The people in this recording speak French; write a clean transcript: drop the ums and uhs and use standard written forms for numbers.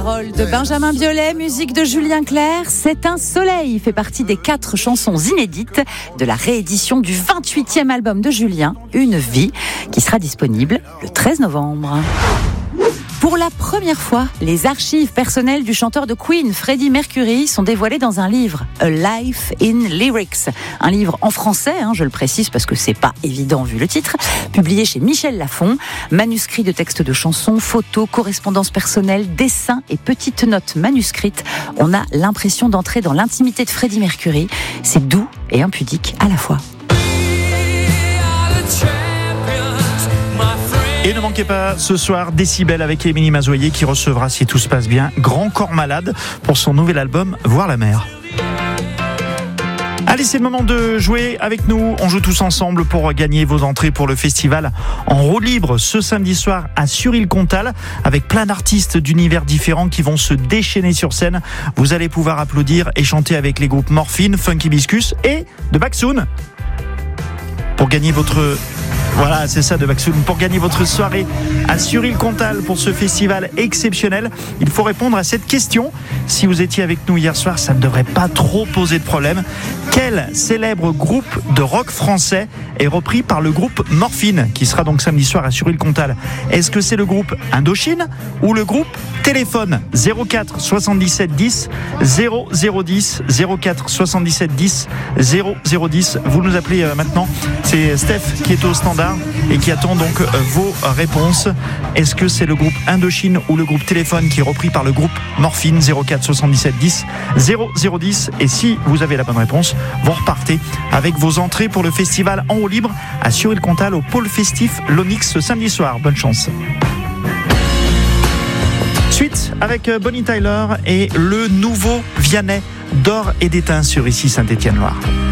Paroles de Benjamin Biolay, musique de Julien Clerc. C'est un soleil fait partie des 4 chansons inédites de la réédition du 28e album de Julien, Une vie, qui sera disponible le 13 novembre. Pour la première fois, les archives personnelles du chanteur de Queen, Freddie Mercury, sont dévoilées dans un livre, A Life in Lyrics. Un livre en français, je le précise parce que c'est pas évident vu le titre, publié chez Michel Lafon. Manuscrits de textes de chansons, photos, correspondances personnelles, dessins et petites notes manuscrites. On a l'impression d'entrer dans l'intimité de Freddie Mercury. C'est doux et impudique à la fois. Et ne manquez pas ce soir Décibel avec Émilie Mazoyer qui recevra, si tout se passe bien, Grand Corps Malade pour son nouvel album Voir la mer. Allez, c'est le moment de jouer avec nous. On joue tous ensemble pour gagner vos entrées pour le festival en roue libre ce samedi soir à Sur-Île-Comtal avec plein d'artistes d'univers différents qui vont se déchaîner sur scène. Vous allez pouvoir applaudir et chanter avec les groupes Morphine, Funky Hibiscus et de Baksoun. Pour gagner votre... Voilà, c'est ça de Baksoun. Pour gagner votre soirée à Sur-Île-Comtal pour ce festival exceptionnel, il faut répondre à cette question. Si vous étiez avec nous hier soir, ça ne devrait pas trop poser de problème. Quel célèbre groupe de rock français est repris par le groupe Morphine, qui sera donc samedi soir à Sur-Île-Comtal? Est-ce que c'est le groupe Indochine ou le groupe Téléphone? 04 77 10 0010 04 77 10 0010. Vous nous appelez maintenant. C'est Steph qui est au standard et qui attend donc vos réponses. Est-ce que c'est le groupe Indochine ou le groupe Téléphone qui est repris par le groupe Morphine? 04 77 10 0010. Et si vous avez la bonne réponse, vous repartez avec vos entrées pour le festival en roue libre à Sur-Île-Comtal au pôle festif l'Onyx ce samedi soir. Bonne chance. Suite avec Bonnie Tyler et le nouveau Vianney d'Or et d'Étain sur ici Saint-Étienne-Loire.